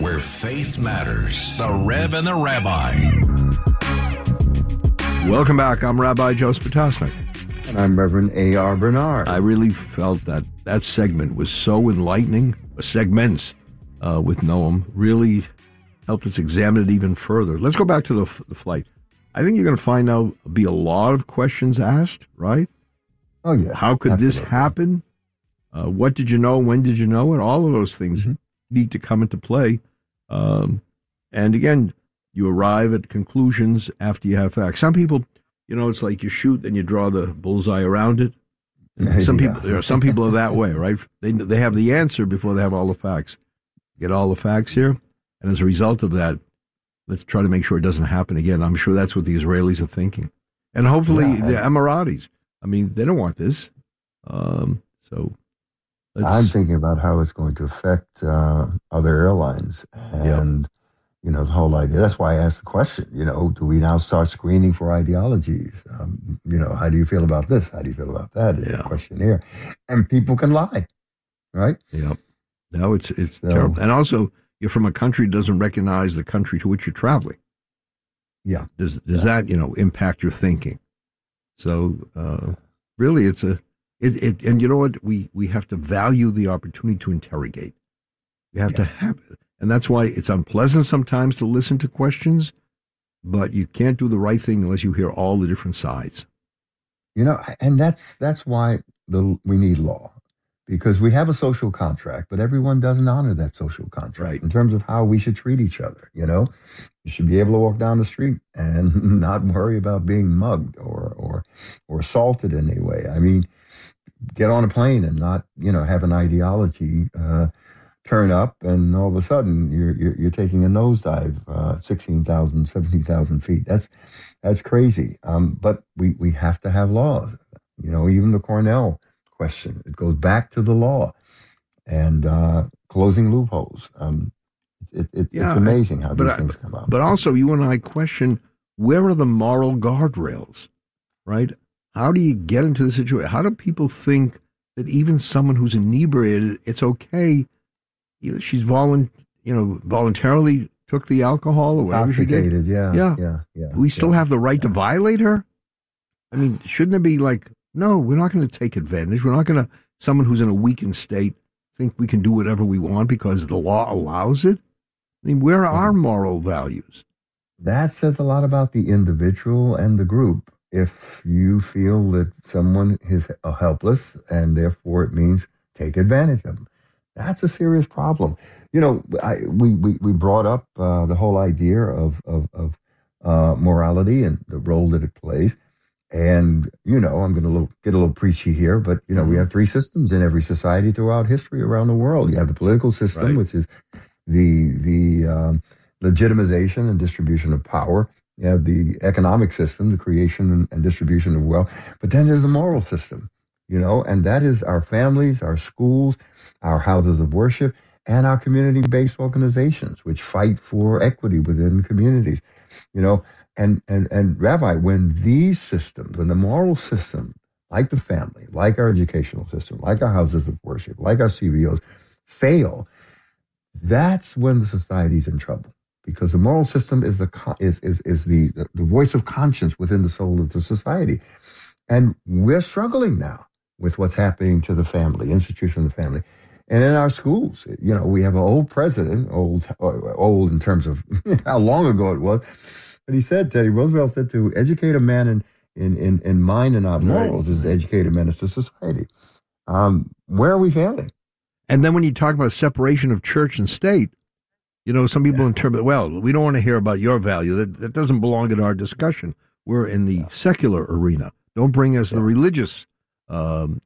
Where faith matters. The Rev and the Rabbi. Welcome back. I'm Rabbi Joe Sputosnik. And I'm Reverend A.R. Bernard. I really felt that segment was so enlightening. Segments with Noam really helped us examine it even further. Let's go back to the flight. I think you're going to find out be a lot of questions asked, right? Oh, yeah. How could this happen? What did you know? When did you know it? All of those things need to come into play. And again, you arrive at conclusions after you have facts. Some people, it's like you shoot and you draw the bullseye around it. And some people are that way, right? They have the answer before they have all the facts. Get all the facts here, and as a result of that, let's try to make sure it doesn't happen again. I'm sure that's what the Israelis are thinking, and hopefully the Emiratis. I mean, they don't want this. So I'm thinking about how it's going to affect other airlines, and the whole idea. That's why I asked the question. Do we now start screening for ideologies? How do you feel about this? How do you feel about that? It's a questionnaire, and people can lie, right? Yeah. No, it's terrible, and also you're from a country that doesn't recognize the country to which you're traveling. Yeah. Does that impact your thinking? So really, and you know what? We have to value the opportunity to interrogate. We have to have it. And that's why it's unpleasant sometimes to listen to questions, but you can't do the right thing unless you hear all the different sides. And that's why we need law, because we have a social contract, but everyone doesn't honor that social contract in terms of how we should treat each other. You should be able to walk down the street and not worry about being mugged or assaulted in any way. I mean, get on a plane and not, have an ideology turn up, and all of a sudden you're taking a nosedive 16,000, 17,000 feet. That's crazy. But we have to have laws. Even the Cornell question, it goes back to the law and closing loopholes. It's amazing how these things come up. But also, you and I question, where are the moral guardrails, right? How do you get into the situation? How do people think that even someone who's inebriated, it's okay? She's voluntarily took the alcohol or whatever she did. Yeah. We still have the right to violate her? I mean, shouldn't it be like, no, we're not going to take advantage. We're not going to, someone who's in a weakened state, think we can do whatever we want because the law allows it? I mean, where are our moral values? That says a lot about the individual and the group. If you feel that someone is helpless and therefore it means take advantage of them, that's a serious problem. We brought up the whole idea of morality and the role that it plays. And, I'm going to get a little preachy here, but, we have three systems in every society throughout history around the world. You have the political system, which is the legitimization and distribution of power. You have the economic system, the creation and distribution of wealth. But then there's the moral system, and that is our families, our schools, our houses of worship, and our community-based organizations, which fight for equity within communities, And Rabbi, when these systems, when the moral system, like the family, like our educational system, like our houses of worship, like our CBOs, fail, that's when the society's in trouble. Because the moral system is the voice of conscience within the soul of the society. And we're struggling now with what's happening to the family, institution of the family. And in our schools, we have an old president, old in terms of how long ago it was. But he said, Teddy Roosevelt said, to educate a man in mind and not morals is to educate a menace to society. Where are we failing? And then when you talk about separation of church and state, some people interpret, well, we don't want to hear about your value. That doesn't belong in our discussion. We're in the secular arena. Don't bring us the religious